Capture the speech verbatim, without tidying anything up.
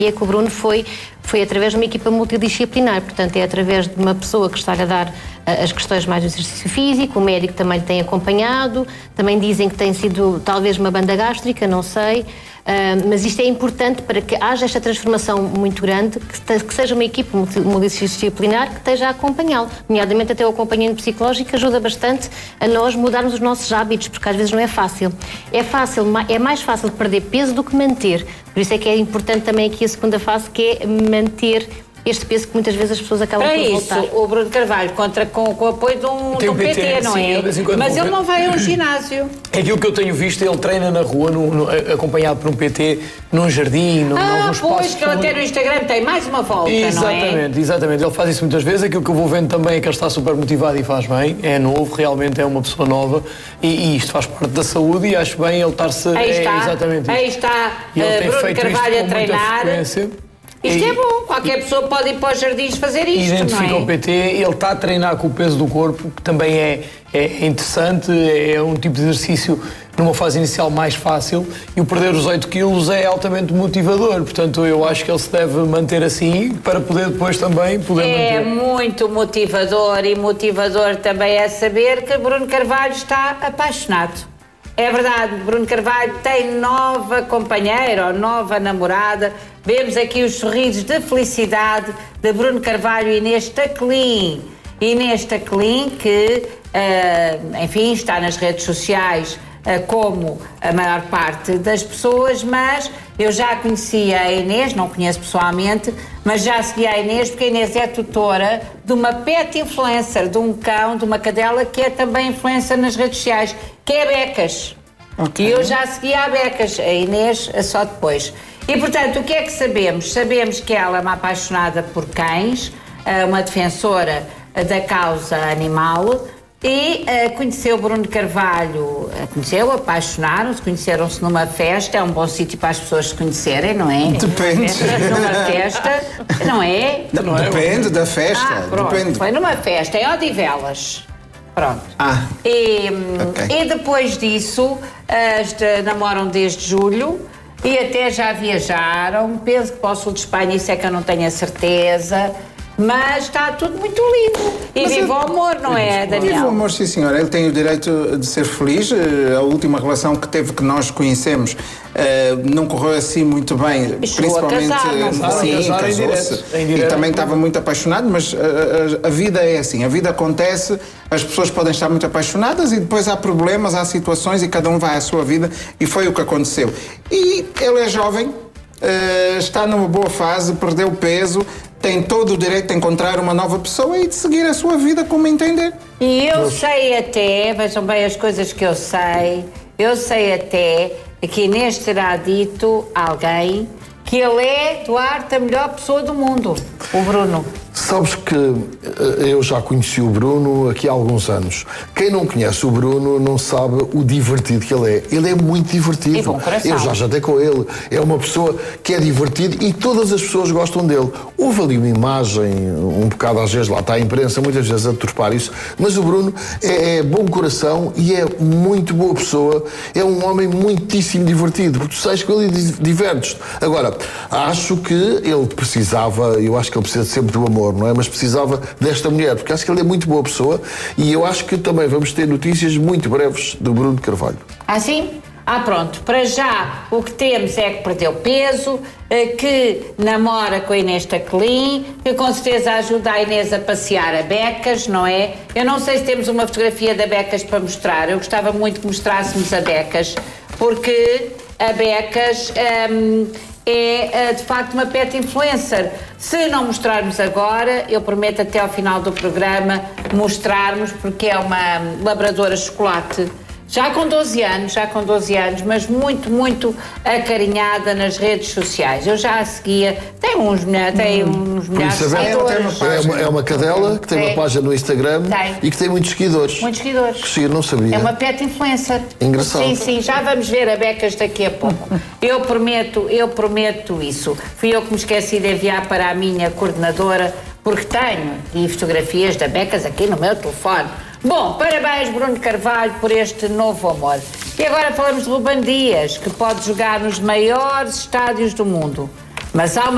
E é que o Bruno foi, foi através de uma equipa multidisciplinar, portanto é através de uma pessoa que está a dar uh, as questões mais do exercício físico, o médico também lhe tem acompanhado, também dizem que tem sido talvez uma banda gástrica, não sei, uh, mas isto é importante para que haja esta transformação muito grande, que, te, que seja uma equipa multidisciplinar que esteja a acompanhá-lo, nomeadamente até o acompanhamento psicológico ajuda bastante a nós mudarmos os nossos hábitos, porque às vezes não é fácil. É fácil, é mais fácil perder peso do que manter. Por isso é que é importante também aqui a segunda fase, que é manter este peso que muitas vezes as pessoas acabam Para por isso, voltar. o Bruno Carvalho conta com, com o apoio de um, de um P T, não sim, é? Mas ele não vai a um ginásio. É aquilo que eu tenho visto, ele treina na rua, no, no, acompanhado por um P T, num jardim, num, ah, num espaço... pois, que ele até no Instagram tem mais uma volta, exatamente, não é? Exatamente, ele faz isso muitas vezes. Aquilo que eu vou vendo também é que ele está super motivado e faz bem, é novo, realmente é uma pessoa nova, e, e isto faz parte da saúde, e acho bem ele estar-se... Aí está, é exatamente aí está e ele uh, tem Bruno feito Carvalho isto a com muita treinar. frequência. Isto e, é bom, qualquer e, pessoa pode ir para os jardins fazer isto, identifica não é? o P T, ele está a treinar com o peso do corpo, que também é, é interessante, é um tipo de exercício numa fase inicial mais fácil, e o perder os oito quilos é altamente motivador, portanto eu acho que ele se deve manter assim, para poder depois também poder é manter. É muito motivador, e motivador também é saber que Bruno Carvalho está apaixonado. É verdade, Bruno Carvalho tem nova companheira ou nova namorada. Vemos aqui os sorrisos de felicidade de Bruno Carvalho e Inês Taclin. Inês Taclin, que, uh, enfim, está nas redes sociais uh, como a maior parte das pessoas, mas eu já conhecia a Inês, não conheço pessoalmente, mas já segui a Inês, porque a Inês é tutora de uma pet influencer, de um cão, de uma cadela, que é também influencer nas redes sociais, que é a Becas. Okay. E eu já segui a Becas, a Inês só depois. E, portanto, o que é que sabemos? Sabemos que ela é uma apaixonada por cães, uma defensora da causa animal, e uh, conheceu Bruno Carvalho, uh, conheceu, apaixonaram-se, conheceram-se numa festa. É um bom sítio para as pessoas se conhecerem, não é? Depende. Festa, numa festa, não é? Não, depende da festa. Ah, pronto, depende. Foi numa festa, em Odivelas. Pronto. Ah, e, okay. e depois disso, uh, namoram desde julho e até já viajaram. Penso que para o sul de Espanha, isso é que eu não tenho a certeza. Mas está tudo muito lindo. E Mas vive eu... o amor, não é, Daniel? Vive o amor, sim, senhora. Ele tem o direito de ser feliz. A última relação que teve, que nós conhecemos, não correu assim muito bem. Chegou principalmente, a casar, não sim, casou-se. E também estava muito apaixonado, mas a, a, a vida é assim. A vida acontece, as pessoas podem estar muito apaixonadas e depois há problemas, há situações e cada um vai à sua vida, e foi o que aconteceu. E ele é jovem, está numa boa fase, perdeu peso, tem todo o direito de encontrar uma nova pessoa e de seguir a sua vida como entender. E eu sei até, vejam bem as coisas que eu sei, eu sei até que Inês terá dito a alguém que ele é, Duarte, a melhor pessoa do mundo, o Bruno. Sabes que eu já conheci o Bruno aqui há alguns anos. Quem não conhece o Bruno não sabe o divertido que ele é. Ele é muito divertido. E bom coração. Eu já jantei com ele. É uma pessoa que é divertida e todas as pessoas gostam dele. Houve ali uma imagem, um bocado às vezes, lá está a imprensa, muitas vezes a deturpar isso, mas o Bruno é, é bom coração e é muito boa pessoa. É um homem muitíssimo divertido, porque tu sais com ele e divertes-te. Agora, acho que ele precisava, eu acho que ele precisa sempre do amor, não é? Mas precisava desta mulher, porque acho que ele é muito boa pessoa e eu acho que também vamos ter notícias muito breves do Bruno Carvalho. Ah, sim? Ah, pronto. Para já, o que temos é que perdeu peso, que namora com a Inês Taclin, que com certeza ajuda a Inês a passear a Becas, não é? Eu não sei se temos uma fotografia da Becas para mostrar. Eu gostava muito que mostrássemos a Becas, porque a Becas... Hum, é de facto uma pet influencer. Se não mostrarmos agora, eu prometo até ao final do programa mostrarmos, porque é uma labradora chocolate, já com doze anos, já com doze anos, mas muito, muito acarinhada nas redes sociais. Eu já a seguia, tem uns, tem uns milhares de seguidores. É uma, é uma cadela que tem é. uma página no Instagram tem. e que tem muitos seguidores. Muitos seguidores. Que sim, eu não sabia. É uma pet influencer. Engraçado. Sim, sim, já vamos ver a Becas daqui a pouco. Eu prometo, eu prometo isso. Fui eu que me esqueci de enviar para a minha coordenadora, porque tenho e fotografias da Becas aqui no meu telefone. Bom, parabéns Bruno Carvalho por este novo amor. E agora falamos de Ruben Dias, que pode jogar nos maiores estádios do mundo. Mas há uma